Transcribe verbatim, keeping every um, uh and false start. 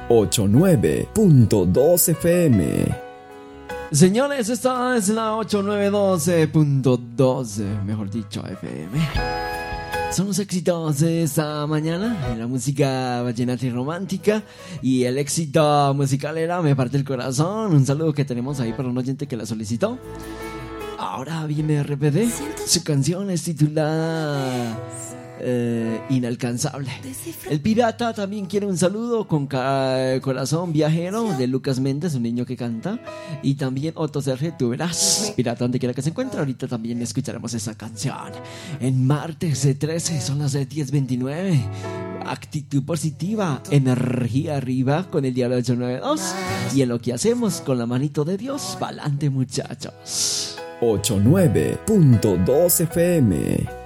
ochenta y nueve punto dos F M. Señores, esta es la ochenta y nueve doce punto doce, mejor dicho, F M. Son los éxitos de esta mañana en la música vallenata y romántica. Y el éxito musical era Me parte el corazón. Un saludo que tenemos ahí para un oyente que la solicitó. Ahora viene R B D. Su canción es titulada eh, Inalcanzable. El pirata también quiere un saludo con ca- Corazón Viajero de Lucas Méndez, un niño que canta. Y también Otto Sergio, tú verás. Pirata, donde quiera que se encuentre. Ahorita también escucharemos esa canción. En martes de trece, son las diez veintinueve. Actitud positiva, energía arriba con el diario ochenta y nueve dos. Y en lo que hacemos con la manito de Dios, pa'lante, muchachos. ochenta y nueve punto dos F M.